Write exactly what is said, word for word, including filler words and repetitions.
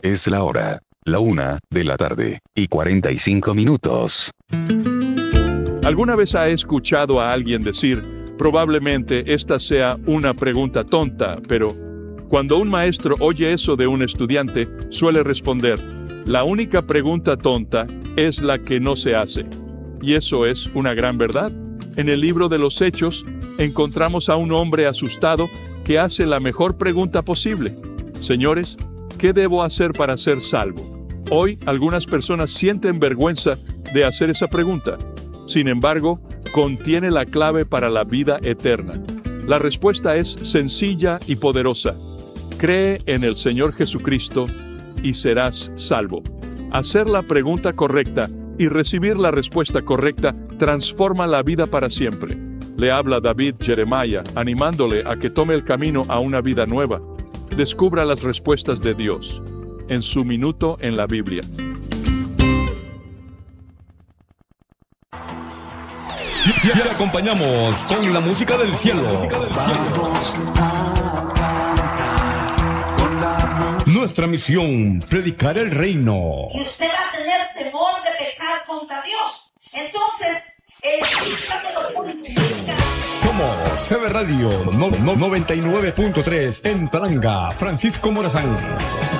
Es la hora, la una de la tarde, y cuarenta y cinco minutos. ¿Alguna vez ha escuchado a alguien decir, probablemente esta sea una pregunta tonta, pero cuando un maestro oye eso de un estudiante, suele responder, la única pregunta tonta es la que no se hace? Y eso es una gran verdad. En el libro de los Hechos, encontramos a un hombre asustado que hace la mejor pregunta posible. Señores, ¿qué debo hacer para ser salvo? Hoy, algunas personas sienten vergüenza de hacer esa pregunta. Sin embargo, contiene la clave para la vida eterna. La respuesta es sencilla y poderosa. Cree en el Señor Jesucristo y serás salvo. Hacer la pregunta correcta y recibir la respuesta correcta transforma la vida para siempre. Le habla David Jeremiah, animándole a que tome el camino a una vida nueva. Descubra las respuestas de Dios en su minuto en la Biblia. Y te acompañamos con la música del cielo. Nuestra misión, predicar el reino. Y usted va a tener temor de pecar contra Dios. Entonces, el Espíritu lo purifica. Somos C B Radio no, no, noventa y nueve punto tres en Talanga, Francisco Morazán.